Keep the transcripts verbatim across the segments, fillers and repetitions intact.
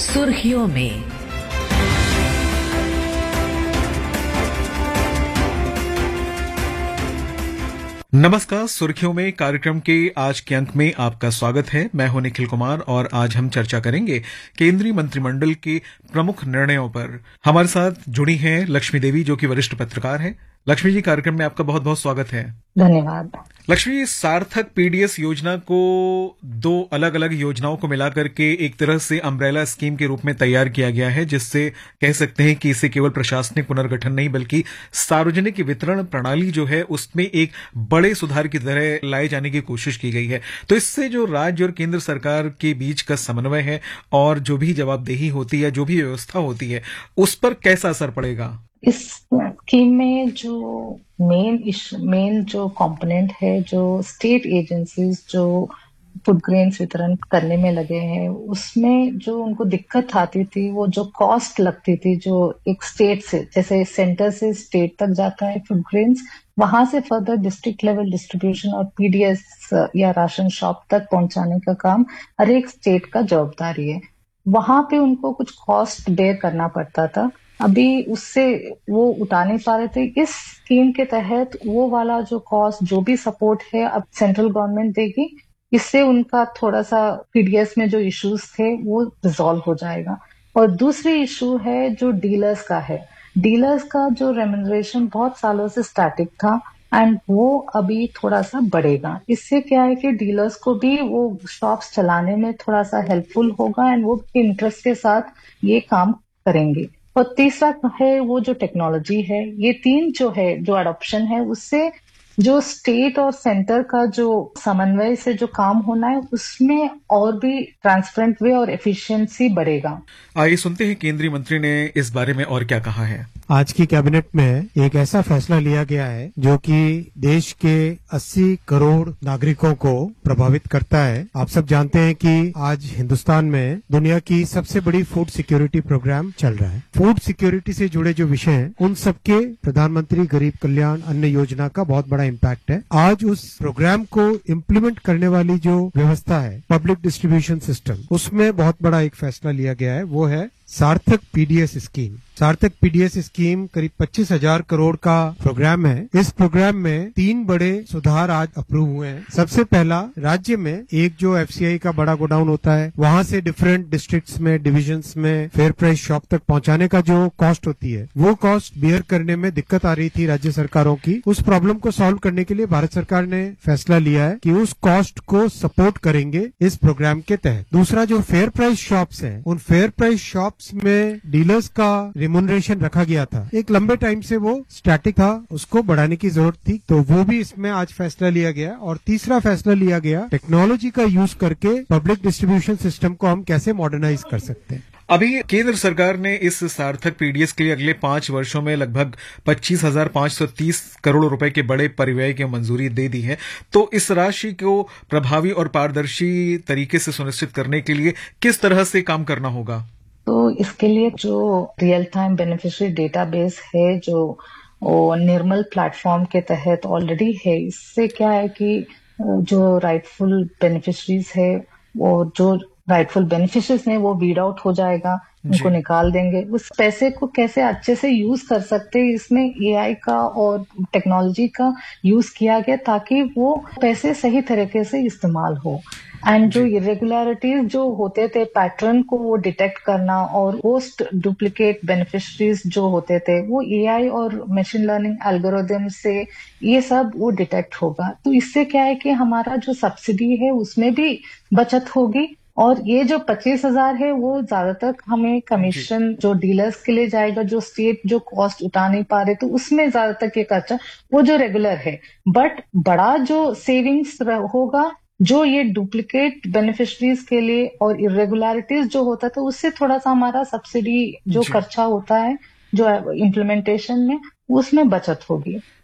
सुर्खियों में। नमस्कार, सुर्खियों में कार्यक्रम के आज के अंक में आपका स्वागत है। मैं हूं निखिल कुमार और आज हम चर्चा करेंगे केंद्रीय मंत्रिमंडल के प्रमुख निर्णयों पर। हमारे साथ जुड़ी हैं लक्ष्मी देवी, जो कि वरिष्ठ पत्रकार हैं। लक्ष्मी जी, कार्यक्रम में आपका बहुत बहुत स्वागत है। धन्यवाद। लक्ष्मी, सार्थक पीडीएस योजना को दो अलग अलग योजनाओं को मिलाकर के एक तरह से अम्ब्रेला स्कीम के रूप में तैयार किया गया है, जिससे कह सकते हैं कि इसे केवल प्रशासनिक पुनर्गठन नहीं बल्कि सार्वजनिक वितरण प्रणाली जो है उसमें एक बड़े सुधार की तरह लाए जाने की कोशिश की गई है। तो इससे जो राज्य और केंद्र सरकार के बीच का समन्वय है और जो भी जवाबदेही होती है, जो भी व्यवस्था होती है, उस पर कैसा असर पड़ेगा? इस स्कीम में जो मेन मेन जो कंपोनेंट है, जो स्टेट एजेंसीज जो फूड ग्रेन्स वितरण करने में लगे हैं, उसमें जो उनको दिक्कत आती थी, वो जो कॉस्ट लगती थी, जो एक स्टेट से, जैसे सेंटर से स्टेट तक जाता है फूड ग्रेन्स, वहां से फर्दर डिस्ट्रिक्ट लेवल डिस्ट्रीब्यूशन और पीडीएस या राशन शॉप तक पहुंचाने का काम हर एक स्टेट का जवाबदारी है। वहां पे उनको कुछ कॉस्ट बेयर करना पड़ता था। अभी उससे वो उठा नहीं पा रहे थे। इस स्कीम के तहत वो वाला जो कॉस्ट, जो भी सपोर्ट है, अब सेंट्रल गवर्नमेंट देगी। इससे उनका थोड़ा सा पीडीएस में जो इश्यूज थे वो रिजॉल्व हो जाएगा। और दूसरी इशू है जो डीलर्स का है। डीलर्स का जो रेम्यूनरेशन बहुत सालों से स्टैटिक था एंड वो अभी थोड़ा सा बढ़ेगा। इससे क्या है कि डीलर्स को भी वो शॉप्स चलाने में थोड़ा सा हेल्पफुल होगा एंड वो इंटरेस्ट के साथ ये काम करेंगे। और तीसरा है वो जो टेक्नोलॉजी है। ये तीन जो है, जो अडॉप्शन है, उससे जो स्टेट और सेंटर का जो समन्वय से जो काम होना है, उसमें और भी ट्रांसपेरेंट वे और एफिशिएंसी बढ़ेगा। आइए सुनते हैं केंद्रीय मंत्री ने इस बारे में और क्या कहा है। आज की कैबिनेट में एक ऐसा फैसला लिया गया है जो कि देश के अस्सी करोड़ नागरिकों को प्रभावित करता है। आप सब जानते हैं कि आज हिंदुस्तान में दुनिया की सबसे बड़ी फूड सिक्योरिटी प्रोग्राम चल रहा है। फूड सिक्योरिटी से जुड़े जो विषय हैं, उन सबके प्रधानमंत्री गरीब कल्याण अन्न योजना का बहुत बड़ा इम्पैक्ट है। आज उस प्रोग्राम को इम्प्लीमेंट करने वाली जो व्यवस्था है, पब्लिक डिस्ट्रीब्यूशन सिस्टम, उसमें बहुत बड़ा एक फैसला लिया गया है। वो है सार्थक पीडीएस स्कीम। सार्थक पीडीएस स्कीम करीब पच्चीस हजार करोड़ का प्रोग्राम है। इस प्रोग्राम में तीन बड़े सुधार आज अप्रूव हुए हैं। सबसे पहला, राज्य में एक जो एफसीआई का बड़ा गोडाउन होता है, वहां से डिफरेंट डिस्ट्रिक्ट्स में, डिविजन्स में फेयर प्राइस शॉप तक पहुंचाने का जो कॉस्ट होती है, वो कॉस्ट बियर करने में दिक्कत आ रही थी राज्य सरकारों की। उस प्रॉब्लम को सॉल्व करने के लिए भारत सरकार ने फैसला लिया है कि उस कॉस्ट को सपोर्ट करेंगे इस प्रोग्राम के तहत। दूसरा, जो फेयर प्राइस शॉप्स हैं, उन फेयर प्राइस शॉप्स में डीलर्स का रिम्यूनरेशन रखा गया था। एक लंबे टाइम से वो स्टैटिक था, उसको बढ़ाने की जरूरत थी, तो वो भी इसमें आज फैसला लिया गया। और तीसरा फैसला लिया गया, टेक्नोलॉजी का यूज करके पब्लिक डिस्ट्रीब्यूशन सिस्टम को हम कैसे मॉडर्नाइज कर सकते हैं। अभी केंद्र सरकार ने इस सार्थक पीडीएस के लिए अगले पांच वर्षों में लगभग पच्चीस हजार पांच सौ तीस करोड़ रुपए के बड़े परिव्यय की मंजूरी दे दी है। तो इस राशि को प्रभावी और पारदर्शी तरीके से सुनिश्चित करने के लिए किस तरह से काम करना होगा? तो इसके लिए जो रियल टाइम बेनिफिशियरी डेटाबेस है, जो निर्मल प्लेटफॉर्म के तहत ऑलरेडी है, इससे क्या है कि जो राइटफुल बेनिफिशरीज है, वो जो राइटफुल बेनिफिशरीज हैं, वो वीड आउट हो जाएगा, उनको निकाल देंगे। उस पैसे को कैसे अच्छे से यूज कर सकते हैं, इसमें एआई का और टेक्नोलॉजी का यूज किया गया ताकि वो पैसे सही तरीके से इस्तेमाल हो। एंड जो इरेगुलरिटीज जो होते थे, पैटर्न को वो डिटेक्ट करना और पोस्ट डुप्लीकेट बेनिफिशरीज जो होते थे, वो एआई और मशीन लर्निंग एल्गोरिथम से ये सब वो डिटेक्ट होगा। तो इससे क्या है कि हमारा जो सब्सिडी है उसमें भी बचत होगी। और ये जो पच्चीस हजार है वो ज्यादातर हमें कमीशन जो डीलर्स के लिए जाएगा, जो स्टेट जो कॉस्ट उठा नहीं पा रहे, तो उसमें ज्यादातर ये खर्चा वो जो रेगुलर है। बट बड़ा जो सेविंग्स होगा जो ये डुप्लीकेट बेनिफिशरीज के लिए और इरेगुलरिटीज जो होता था, उससे थोड़ा सा हमारा सब्सिडी जो खर्चा होता है जो इम्प्लीमेंटेशन में, उसमें बचत होगी।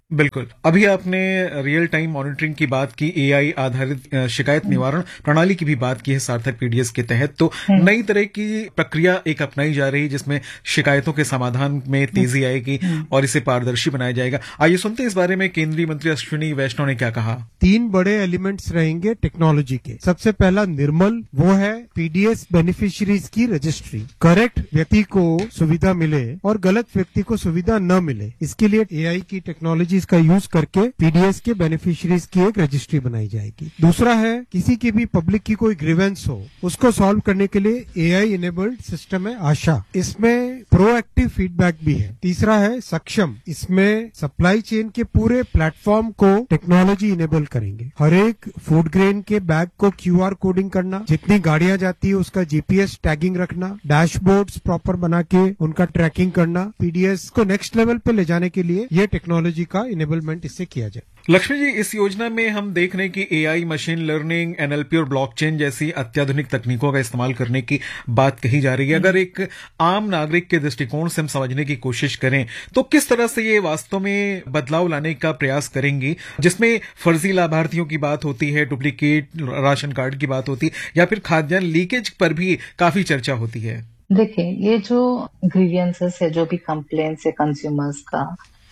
बिल्कुल। अभी आपने रियल टाइम मॉनिटरिंग की बात की, एआई आधारित अ, शिकायत निवारण प्रणाली की भी बात की है सार्थक पीडीएस के तहत। तो हम्म, नई तरह की प्रक्रिया एक अपनाई जा रही है जिसमें शिकायतों के समाधान में हम्म, तेजी आएगी हम्म। और इसे पारदर्शी बनाया जाएगा। आइए सुनते हैं इस बारे में केंद्रीय मंत्री अश्विनी वैष्णव ने क्या कहा। तीन बड़े एलिमेंट्स रहेंगे टेक्नोलॉजी के। सबसे पहला निर्मल, वो है पीडीएस बेनिफिशियरीज की रजिस्ट्री। करेक्ट व्यक्ति को सुविधा मिले और गलत व्यक्ति को सुविधा न मिले, इसके लिए एआई की टेक्नोलॉजी का यूज करके पीडीएस के बेनिफिशियरीज की एक रजिस्ट्री बनाई जाएगी। दूसरा है किसी की भी पब्लिक की कोई ग्रीवेंस हो उसको सॉल्व करने के लिए एआई इनेबल्ड सिस्टम है आशा, इसमें प्रोएक्टिव फीडबैक भी है। तीसरा है सक्षम, इसमें सप्लाई चेन के पूरे प्लेटफॉर्म को टेक्नोलॉजी इनेबल करेंगे। हर एक फूड ग्रेन के बैग को क्यूआर कोडिंग करना, जितनी गाड़ियां जाती है उसका जीपीएस टैगिंग रखना, डैशबोर्ड्स प्रॉपर बना के उनका ट्रैकिंग करना, पीडीएस को नेक्स्ट लेवल पे ले जाने के लिए ये टेक्नोलॉजी का इनेबलमेंट इससे किया जाए। लक्ष्मी जी, इस योजना में हम देख रहे हैं कि एआई, मशीन लर्निंग, एनएलपी और ब्लॉकचेन जैसी अत्याधुनिक तकनीकों का इस्तेमाल करने की बात कही जा रही है। अगर एक आम नागरिक के दृष्टिकोण से हम समझने की कोशिश करें तो किस तरह से ये वास्तव में बदलाव लाने का प्रयास करेंगी, जिसमें फर्जी लाभार्थियों की बात होती है, डुप्लीकेट राशन कार्ड की बात होती है या फिर खाद्यान्न लीकेज पर भी काफी चर्चा होती है। देखिए, ये जो ग्रीवियंसेस है, जो भी कंप्लेंट्स है कंज्यूमर्स का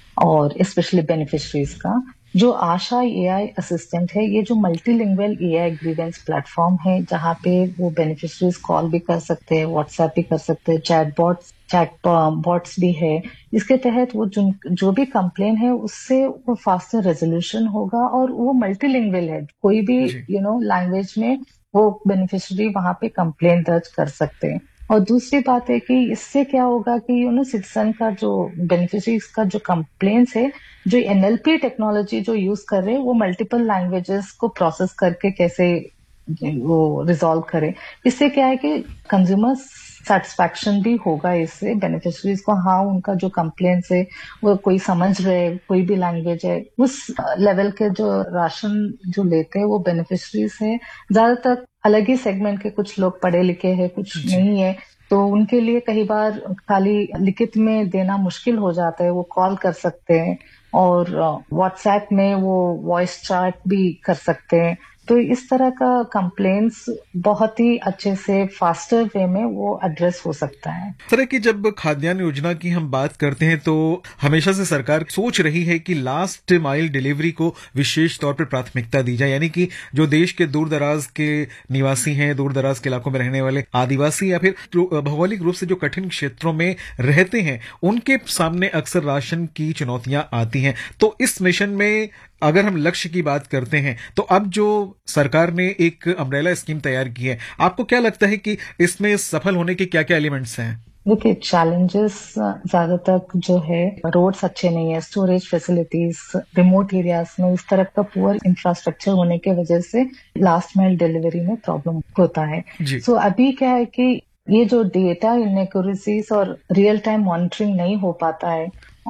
और स्पेशली बेनिफिशरीज का, जो आशा एआई असिस्टेंट है, ये जो मल्टीलिंगुअल एआई ग्रीवेंस प्लेटफॉर्म है जहाँ पे वो बेनिफिशरीज कॉल भी कर सकते हैं, व्हाट्सएप भी कर सकते हैं, चैट बॉट्स चैट बॉट्स भी है। इसके तहत वो जो जो भी कंप्लेन है उससे वो फास्टर रेजोल्यूशन होगा और वो मल्टीलिंगुअल है, कोई भी यू नो लैंग्वेज में वो बेनिफिशरी वहां पे कंप्लेन दर्ज कर सकते हैं। और दूसरी बात है कि इससे क्या होगा कि यू नो सिटीजन का जो बेनिफिशरीज का जो कंप्लेंट्स है, जो एनएलपी टेक्नोलॉजी जो यूज कर रहे हैं वो मल्टीपल लैंग्वेजेस को प्रोसेस करके कैसे वो रिजॉल्व करे। इससे क्या है कि कंज्यूमर सेटिस्फैक्शन भी होगा इससे बेनिफिशरीज को। हाँ, उनका जो कंप्लेंट्स है वो कोई समझ रहे, कोई भी लैंग्वेज है, उस लेवल के जो राशन जो लेते हैं वो बेनिफिशरीज है, ज्यादातर अलग ही सेगमेंट के, कुछ लोग पढ़े लिखे हैं, कुछ नहीं है, तो उनके लिए कई बार खाली लिखित में देना मुश्किल हो जाता है। वो कॉल कर सकते हैं और व्हाट्सएप में वो वॉइस चैट भी कर सकते हैं। तो इस तरह का कंप्लेंट्स बहुत ही अच्छे से फास्टर वे में वो एड्रेस हो सकता है। इस तरह की जब खाद्यान्न योजना की हम बात करते हैं तो हमेशा से सरकार सोच रही है कि लास्ट माइल डिलीवरी को विशेष तौर पर प्राथमिकता दी जाए, यानी कि जो देश के दूर दराज के निवासी हैं, दूर दराज के इलाकों में रहने वाले आदिवासी या फिर भौगोलिक रूप से जो कठिन क्षेत्रों में रहते हैं, उनके सामने अक्सर राशन की चुनौतियां आती हैं। तो इस मिशन में अगर हम लक्ष्य की बात करते हैं तो अब जो सरकार ने एक अम्ब्रेला स्कीम तैयार की है, आपको क्या लगता है कि इसमें सफल होने के क्या क्या एलिमेंट्स हैं? देखिए, चैलेंजेस ज्यादातर जो है, रोड्स अच्छे नहीं है, स्टोरेज फैसिलिटीज रिमोट एरियाज में इस तरह का पुअर इंफ्रास्ट्रक्चर होने की वजह से लास्ट माइल डिलीवरी में प्रॉब्लम होता है। सो so, अभी क्या है कि ये जो डेटा इनएक्यूरेसीज और रियल टाइम मॉनिटरिंग नहीं हो पाता है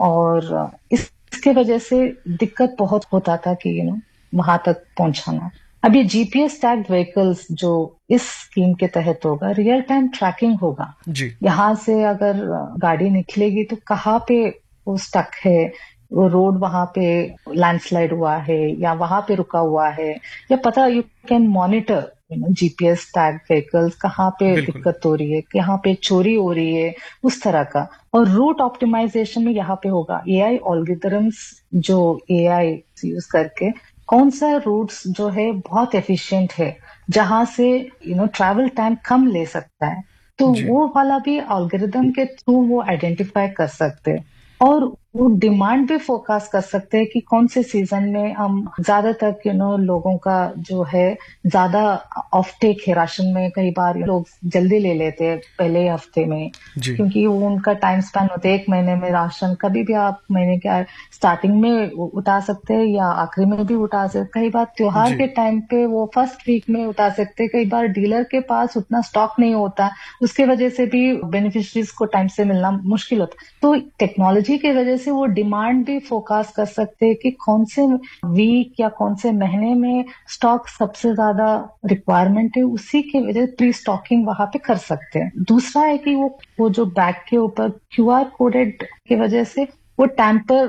और इस इसके वजह से दिक्कत बहुत होता था कि यू नो वहां तक पहुंचाना। अब ये जीपीएस टैग्ड व्हीकल्स जो इस स्कीम के तहत होगा, रियल टाइम ट्रैकिंग होगा जी। यहाँ से अगर गाड़ी निकलेगी तो कहाँ पे वो स्टक है, वो रोड वहां पे लैंडस्लाइड हुआ है या वहां पे रुका हुआ है, या पता you can monitor GPS tag vehicles कहाँ पे दिक्कत हो रही है, यहाँ पे चोरी हो रही है, उस तरह का। और रूट ऑप्टिमाइजेशन में यहाँ पे होगा एआई एल्गोरिथम्स, जो एआई यूज करके कौन सा रूट्स जो है बहुत एफिशिएंट है, जहां से यू नो ट्रैवल टाइम कम ले सकता है, तो वो वाला भी एल्गोरिथम के थ्रू वो आइडेंटिफाई कर सकते हैं। और वो डिमांड भी फोकस कर सकते हैं कि कौन से सीजन में हम ज्यादा तक यू नो लोगों का जो है ज्यादा ऑफ टेक है राशन में। कई बार लोग जल्दी ले लेते हैं पहले हफ्ते में, क्योंकि वो उनका टाइम स्पैन होता है एक महीने में राशन, कभी भी आप महीने के स्टार्टिंग में उठा सकते हैं या आखिरी में भी उठा सकते। कई बार त्योहार के टाइम पे वो फर्स्ट वीक में उठा सकते हैं। कई बार डीलर के पास उतना स्टॉक नहीं होता, उसके वजह से भी बेनिफिशरीज को टाइम से मिलना मुश्किल होता। तो टेक्नोलॉजी की वजह से वो डिमांड भी फोकस कर सकते हैं कि कौन से वीक या कौन से महीने में स्टॉक सबसे ज्यादा रिक्वायरमेंट है, उसी के वजह प्री स्टॉकिंग वहां पे कर सकते हैं। दूसरा है कि वो वो जो बैग के ऊपर क्यूआर कोडेड की वजह से वो टैंपर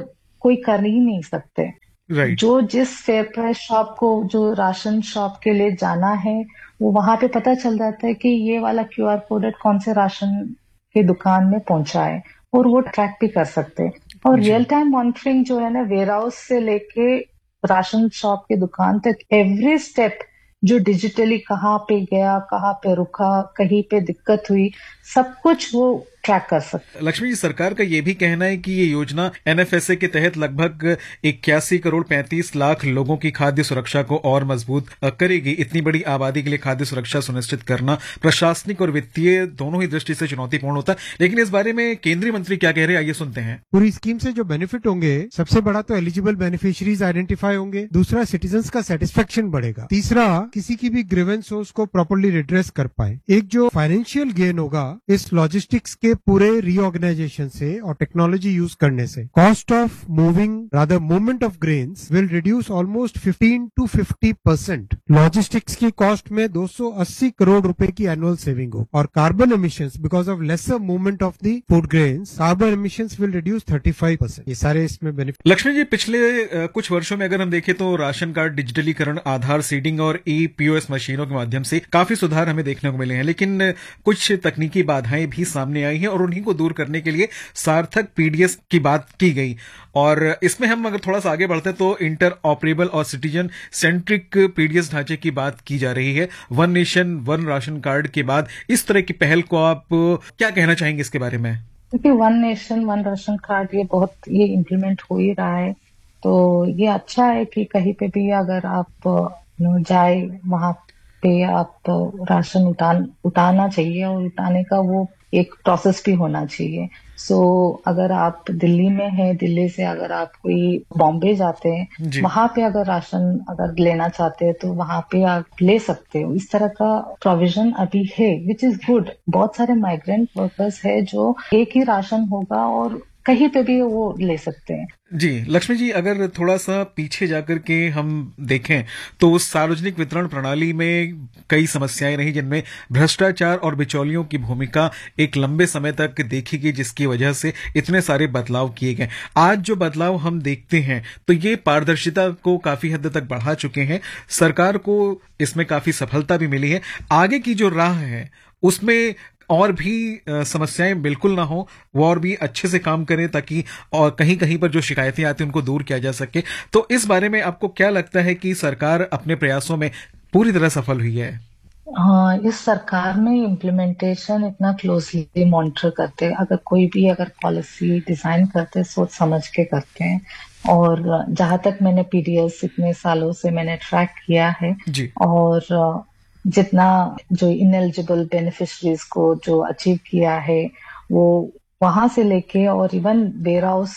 कोई कर ही नहीं सकते। Right. जो जिस फेयर प्राइस शॉप को, जो राशन शॉप के लिए जाना है, वो वहां पे पता चल जाता है कि ये वाला क्यूआर कोड कौन से राशन की दुकान में पहुंचा है, और वो ट्रैक भी कर सकते हैं। और रियल टाइम मॉनिटरिंग जो है ना, वेयर हाउस से लेके राशन शॉप की दुकान तक, एवरी स्टेप जो डिजिटली कहाँ पे गया, कहाँ पे रुका, कहीं पे दिक्कत हुई, सब कुछ वो ट्रैक कर सकते। लक्ष्मी जी, सरकार का ये भी कहना है कि ये योजना एनएफएसए के तहत लगभग इक्यासी करोड़ पैंतीस लाख लोगों की खाद्य सुरक्षा को और मजबूत करेगी। इतनी बड़ी आबादी के लिए खाद्य सुरक्षा सुनिश्चित करना प्रशासनिक और वित्तीय दोनों ही दृष्टि से चुनौतीपूर्ण होता है। लेकिन इस बारे में केंद्रीय मंत्री क्या कह रहे हैं, आइए सुनते हैं। पूरी स्कीम से जो बेनिफिट होंगे, सबसे बड़ा तो एलिजिबल बेनिफिशियरीज आइडेंटिफाई होंगे, दूसरा सिटीजन्स का सेटिस्फेक्शन बढ़ेगा, तीसरा किसी की भी ग्रीवेंस हो उसको प्रॉपर्ली रिड्रेस कर पाए। एक जो फाइनेंशियल गेन होगा इस लॉजिस्टिक्स के पूरे रीऑर्गेनाइजेशन से और टेक्नोलॉजी यूज करने से, cost of moving rather movement of grains will reduce almost fifteen to fifty percent. Logistics की कॉस्ट में दो सौ अस्सी करोड़ रुपए की एनुअल सेविंग हो, और carbon emissions because of lesser movement of the food grains, carbon emissions will reduce thirty five percent. ये सारे इसमें बेनिफिट। लक्ष्मी जी, पिछले uh, कुछ वर्षों में अगर हम देखें तो राशन कार्ड डिजिटलीकरण, आधार सीडिंग और ई पीओएस मशीनों के माध्यम से काफी सुधार हमें देखने को मिले हैं। लेकिन कुछ तकनीकी बाधाएं भी सामने आई हैं और उन्हीं को दूर करने के लिए सार्थक पीडीएस की बात की गई। और इसमें हम अगर थोड़ा सा आगे बढ़ते हैं तो इंटर ऑपरेबल और सिटीजन सेंट्रिक पीडीएस ढांचे की बात की जा रही है। One nation one ration card के बाद इस तरह की पहल को आप क्या कहना चाहेंगे इसके बारे में? क्योंकि one nation one ration card ये बहुत ये इम्प्लीमेंट हो ही रहा है, तो ये अच्छा है कि कहीं पे भी अगर आप जाए वहां पे आप राशन उठान उठाना चाहिए, और उठाने का वो एक प्रोसेस भी होना चाहिए। सो so, अगर आप दिल्ली में हैं, दिल्ली से अगर आप कोई बॉम्बे जाते हैं, वहां पे अगर राशन अगर लेना चाहते हैं तो वहां पे आप ले सकते हो। इस तरह का प्रोविजन अभी है, विच इज गुड। बहुत सारे माइग्रेंट वर्कर्स है जो एक ही राशन होगा और कहीं पे भी वो ले सकते हैं। जी लक्ष्मी जी, अगर थोड़ा सा पीछे जाकर के हम देखें तो सार्वजनिक वितरण प्रणाली में कई समस्याएं रही, जिनमें भ्रष्टाचार और बिचौलियों की भूमिका एक लंबे समय तक देखी गई, जिसकी वजह से इतने सारे बदलाव किए गए। आज जो बदलाव हम देखते हैं तो ये पारदर्शिता को काफी हद तक बढ़ा चुके हैं। सरकार को इसमें काफी सफलता भी मिली है। आगे की जो राह है उसमें और भी समस्याएं बिल्कुल ना हो, वो और भी अच्छे से काम करें ताकि और कहीं कहीं पर जो शिकायतें आती हैं उनको दूर किया जा सके। तो इस बारे में आपको क्या लगता है कि सरकार अपने प्रयासों में पूरी तरह सफल हुई है? हाँ, इस सरकार में इम्प्लीमेंटेशन इतना क्लोजली मॉनिटर करते हैं। अगर कोई भी अगर पॉलिसी डिजाइन करते हैं सोच समझ के करते हैं। और जहां तक मैंने पीडीएस इतने सालों से मैंने ट्रैक किया है जी। और जितना जो इनएलिजिबल बेनिफिशरीज को जो अचीव किया है वो वहां से लेके और इवन वेयर हाउस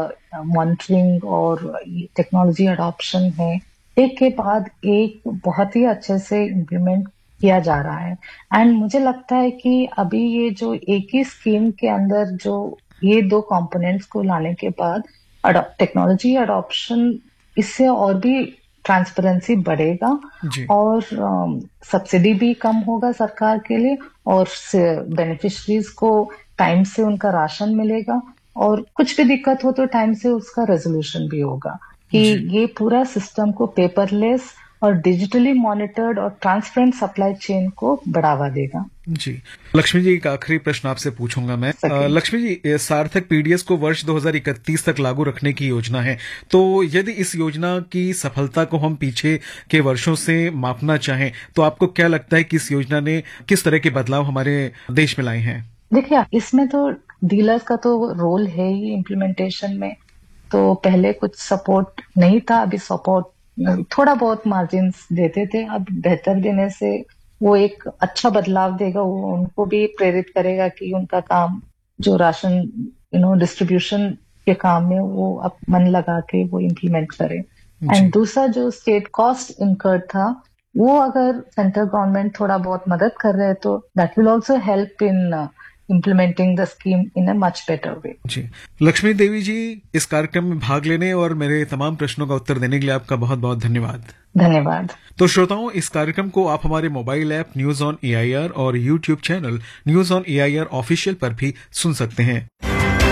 मॉनिटरिंग और टेक्नोलॉजी अडॉप्शन है, एक के बाद एक बहुत ही अच्छे से इम्प्लीमेंट किया जा रहा है। एंड मुझे लगता है कि अभी ये जो एक ही स्कीम के अंदर जो ये दो कंपोनेंट्स को लाने के बाद टेक्नोलॉजी अडॉप्शन, इससे और भी ट्रांसपेरेंसी बढ़ेगा और सब्सिडी भी कम होगा सरकार के लिए, और बेनिफिशरीज को टाइम से उनका राशन मिलेगा, और कुछ भी दिक्कत हो तो टाइम से उसका रेजोल्यूशन भी होगा। कि ये पूरा सिस्टम को पेपरलेस और डिजिटली मॉनिटर्ड और ट्रांसपेरेंट सप्लाई चेन को बढ़ावा देगा। जी लक्ष्मी जी, एक आखिरी प्रश्न आपसे पूछूंगा मैं। लक्ष्मी जी, सार्थक पीडीएस को वर्ष दो हज़ार इकतीस तक लागू रखने की योजना है, तो यदि इस योजना की सफलता को हम पीछे के वर्षों से मापना चाहें तो आपको क्या लगता है कि इस योजना ने किस तरह के बदलाव हमारे देश में लाए हैं? देखिए, इसमें तो डीलर का तो रोल है ही इम्प्लीमेंटेशन में। तो पहले कुछ सपोर्ट नहीं था, अभी सपोर्ट थोड़ा बहुत मार्जिन देते थे, अब बेहतर देने से वो एक अच्छा बदलाव देगा। वो उनको भी प्रेरित करेगा कि उनका काम जो राशन यू नो डिस्ट्रीब्यूशन के काम में वो अब मन लगा के वो इम्प्लीमेंट करे। एंड दूसरा जो स्टेट कॉस्ट इनकर्ड था, वो अगर सेंट्रल गवर्नमेंट थोड़ा बहुत मदद कर रहे हैं तो that will also help in implementing the scheme in a much better way. जी लक्ष्मी देवी जी, इस कार्यक्रम में भाग लेने और मेरे तमाम प्रश्नों का उत्तर देने के लिए आपका बहुत बहुत धन्यवाद। धन्यवाद। तो श्रोताओं, इस कार्यक्रम को आप हमारे mobile app news on AIR और YouTube channel news on AIR official पर भी सुन सकते हैं।